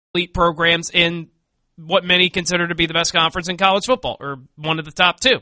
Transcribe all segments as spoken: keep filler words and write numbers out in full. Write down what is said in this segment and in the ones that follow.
elite programs in what many consider to be the best conference in college football, or one of the top two.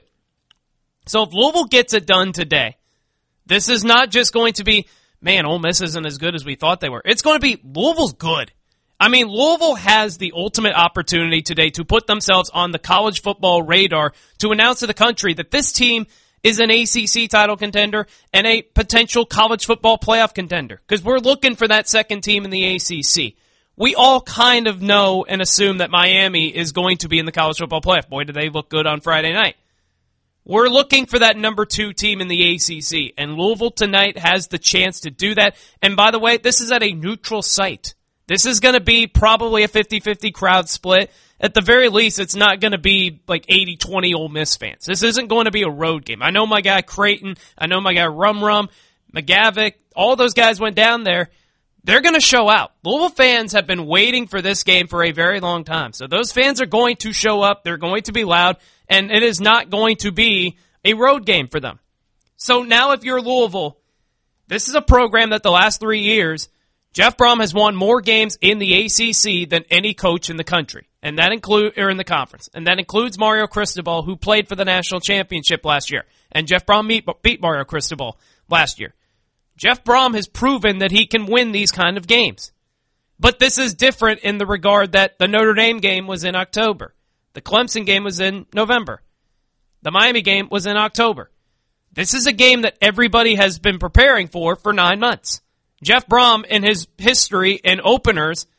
So if Louisville gets it done today, this is not just going to be, man, Ole Miss isn't as good as we thought they were. It's going to be, Louisville's good. I mean, Louisville has the ultimate opportunity today to put themselves on the college football radar to announce to the country that this team is an A C C title contender and a potential college football playoff contender. Because we're looking for that second team in the A C C. We all kind of know and assume that Miami is going to be in the college football playoff. Boy, do they look good on Friday night. We're looking for that number two team in the A C C, and Louisville tonight has the chance to do that. And by the way, this is at a neutral site. This is going to be probably a fifty-fifty crowd split. At the very least, it's not going to be like eighty twenty Ole Miss fans. This isn't going to be a road game. I know my guy Creighton. I know my guy Rum Rum, McGavick. All those guys went down there. They're going to show out. Louisville fans have been waiting for this game for a very long time. So those fans are going to show up. They're going to be loud. And it is not going to be a road game for them. So now if you're Louisville, this is a program that the last three years, Jeff Brom has won more games in the A C C than any coach in the country. And that include, or in the conference. And that includes Mario Cristobal, who played for the national championship last year. And Jeff Brom beat, beat Mario Cristobal last year. Jeff Brom has proven that he can win these kind of games. But this is different in the regard that the Notre Dame game was in October. The Clemson game was in November. The Miami game was in October. This is a game that everybody has been preparing for for nine months. Jeff Brom, in his history and openers,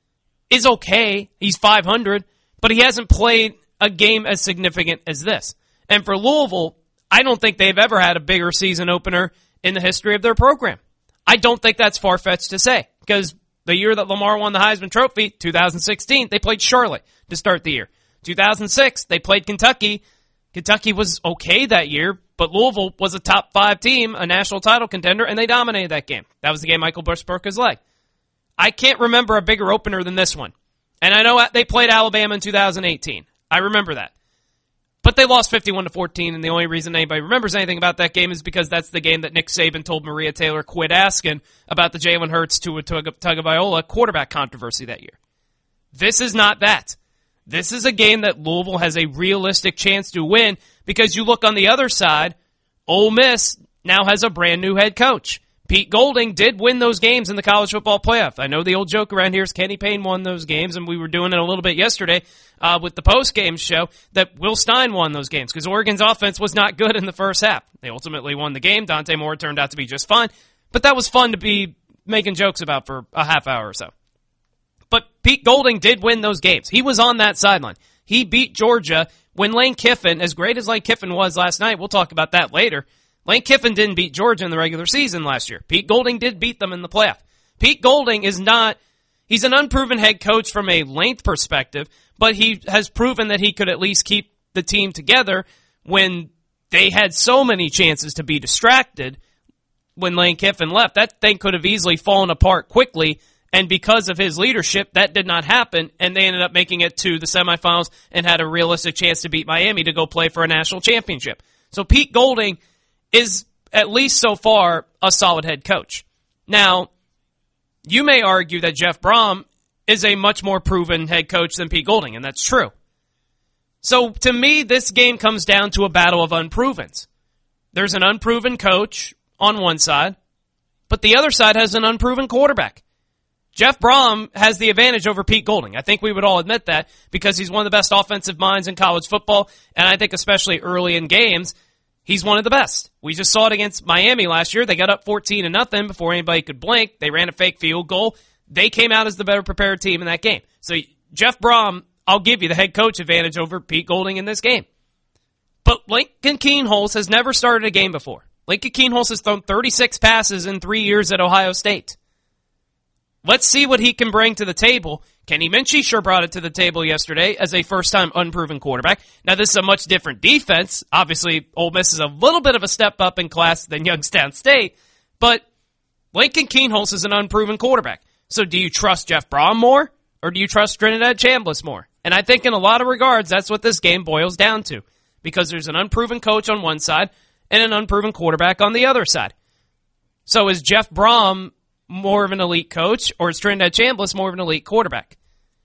is okay. He's five hundred, but he hasn't played a game as significant as this. And for Louisville, I don't think they've ever had a bigger season opener in the history of their program. I don't think that's far-fetched to say, because the year that Lamar won the Heisman Trophy, two thousand sixteen, they played Charlotte to start the year. two thousand six, they played Kentucky. Kentucky was okay that year, but Louisville was a top five team, a national title contender, and they dominated that game. That was the game Michael Bush broke his leg. I can't remember a bigger opener than this one. And I know they played Alabama in two thousand eighteen. I remember that. But they lost fifty-one to fourteen, and the only reason anybody remembers anything about that game is because that's the game that Nick Saban told Maria Taylor quit asking about the Jalen Hurts to Tagovailoa quarterback controversy that year. This is not that. This is a game that Louisville has a realistic chance to win, because you look on the other side, Ole Miss now has a brand new head coach. Pete Golding did win those games in the college football playoff. I know the old joke around here is Kenny Payne won those games, and we were doing it a little bit yesterday uh, with the post-game show that Will Stein won those games because Oregon's offense was not good in the first half. They ultimately won the game. Dante Moore turned out to be just fine, but that was fun to be making jokes about for a half hour or so. But Pete Golding did win those games. He was on that sideline. He beat Georgia when Lane Kiffin, as great as Lane Kiffin was last night, we'll talk about that later, Lane Kiffin didn't beat Georgia in the regular season last year. Pete Golding did beat them in the playoff. Pete Golding is not, he's an unproven head coach from a length perspective, but he has proven that he could at least keep the team together when they had so many chances to be distracted when Lane Kiffin left. That thing could have easily fallen apart quickly, and because of his leadership, that did not happen, and they ended up making it to the semifinals and had a realistic chance to beat Miami to go play for a national championship. So Pete Golding is, at least so far, a solid head coach. Now, you may argue that Jeff Brom is a much more proven head coach than Pete Golding, and that's true. So, to me, this game comes down to a battle of unprovens. There's an unproven coach on one side, but the other side has an unproven quarterback. Jeff Brom has the advantage over Pete Golding. I think we would all admit that because he's one of the best offensive minds in college football, and I think especially early in games, he's one of the best. We just saw it against Miami last year. They got up fourteen to nothing before anybody could blink. They ran a fake field goal. They came out as the better prepared team in that game. So Jeff Brom, I'll give you the head coach advantage over Pete Golding in this game. But Lincoln Kienholz has never started a game before. Lincoln Kienholz has thrown thirty-six passes in three years at Ohio State. Let's see what he can bring to the table. Kenny Minchie sure brought it to the table yesterday as a first-time unproven quarterback. Now, this is a much different defense. Obviously, Ole Miss is a little bit of a step up in class than Youngstown State, but Lincoln Kienholz is an unproven quarterback. So do you trust Jeff Brom more, or do you trust Trinidad Chambliss more? And I think in a lot of regards, that's what this game boils down to, because there's an unproven coach on one side and an unproven quarterback on the other side. So is Jeff Brom more of an elite coach, or is Trinidad Chambliss more of an elite quarterback?